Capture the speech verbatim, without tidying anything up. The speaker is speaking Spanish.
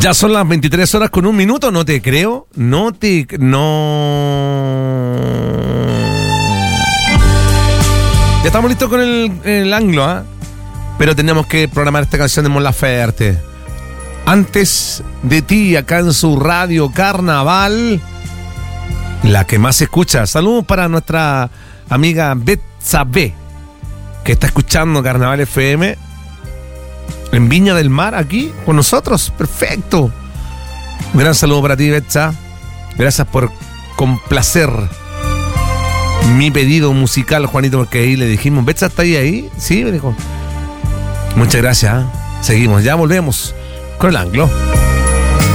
Ya son las veintitrés horas con un minuto, no te creo, no te... no... Ya estamos listos con el, el anglo, ¿ah? ¿eh? Pero tenemos que programar esta canción de Mon Laferte. Antes de ti, acá en su radio Carnaval, la que más se escucha. Saludos para nuestra amiga Betsabe, que está escuchando Carnaval F M en Viña del Mar, aquí con nosotros. Perfecto. Un gran saludo para ti, Betsa. Gracias por complacer mi pedido musical, Juanito, porque ahí le dijimos, Betsa, ¿está ahí ahí? Sí, me dijo. Muchas gracias, ¿eh? Seguimos, ya volvemos con el anglo.